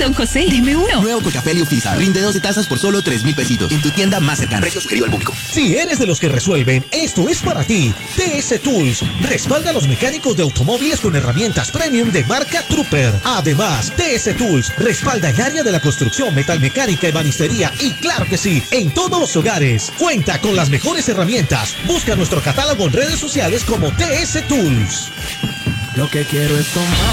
don José, deme uno. Nuevo Colcafé Liofisa. Rinde 12 tazas por solo 3.000 pesitos. En tu tienda más cercana. Precio sugerido al público. Si eres de los que resuelven, esto es para ti. TS Tools respalda a los mecánicos de automóviles con herramientas premium de marca Trooper. Además, TS Tools respalda el área de la construcción, metalmecánica, ebanistería y claro que sí, en todos los hogares. Cuenta con las mejores herramientas. Busca nuestro catálogo en redes sociales como TS Tools. Lo que quiero es tomar.